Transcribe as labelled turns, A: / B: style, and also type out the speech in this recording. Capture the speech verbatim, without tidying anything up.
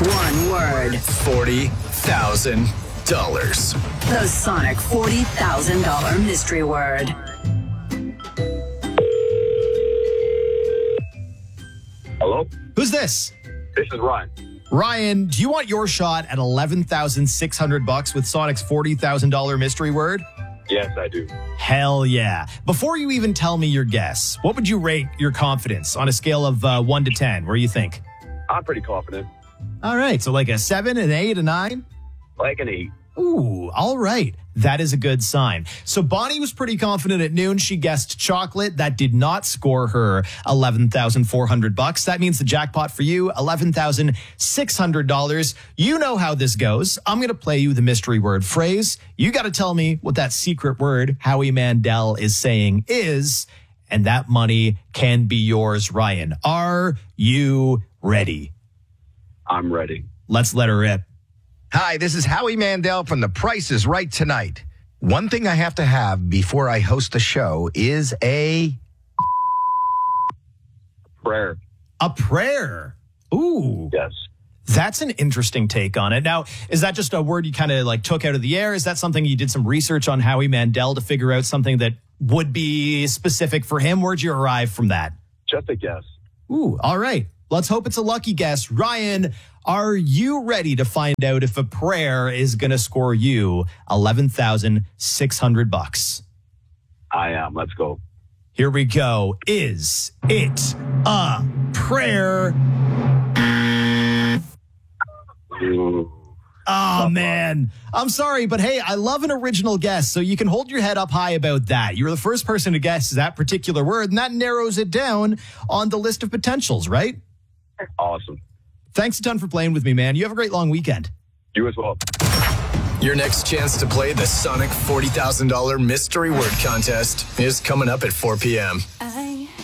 A: One word.
B: forty thousand dollars.
A: The Sonic forty thousand dollars mystery word.
C: Hello?
D: Who's this?
C: This is Ryan.
D: Ryan, do you want your shot at eleven thousand six hundred bucks with Sonic's forty thousand dollars mystery word?
C: Yes, I do.
D: Hell yeah. Before you even tell me your guess, what would you rate your confidence on a scale of uh, one to ten? Where do you think?
C: I'm pretty confident.
D: All right. So like a seven, an eight, a nine?
C: Like an eight.
D: Ooh, all right. That is a good sign. So Bonnie was pretty confident at noon. She guessed chocolate. That did not score her eleven thousand four hundred bucks. That means the jackpot for you, eleven thousand six hundred dollars. You know how this goes. I'm going to play you the mystery word phrase. You got to tell me what that secret word Howie Mandel is saying is, and that money can be yours, Ryan. Are you ready?
C: I'm ready.
D: Let's let her rip.
E: Hi, this is Howie Mandel from The Price is Right tonight. One thing I have to have before I host the show is a...
C: Prayer.
D: A prayer. Ooh.
C: Yes.
D: That's an interesting take on it. Now, is that just a word you kind of like took out of the air? Is that something you did some research on Howie Mandel to figure out something that would be specific for him? Where'd you arrive from that?
C: Just a guess.
D: Ooh, all right. Let's hope it's a lucky guess. Ryan, are you ready to find out if a prayer is going to score you eleven thousand six hundred bucks?
C: I am. Let's go.
D: Here we go. Is it a prayer?
C: Ooh.
D: Oh, man. I'm sorry, but hey, I love an original guess, so you can hold your head up high about that. You were the first person to guess that particular word, and that narrows it down on the list of potentials, right?
C: Awesome.
D: Thanks a ton for playing with me, man. You have a great long weekend.
C: You as well.
B: Your next chance to play the Sonic forty thousand dollars mystery word contest is coming up at four p.m.